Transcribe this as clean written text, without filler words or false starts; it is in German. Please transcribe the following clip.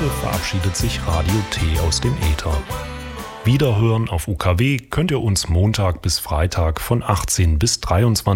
verabschiedet sich Radio T aus dem Äther. Wiederhören auf UKW könnt ihr uns Montag bis Freitag von 18 bis 23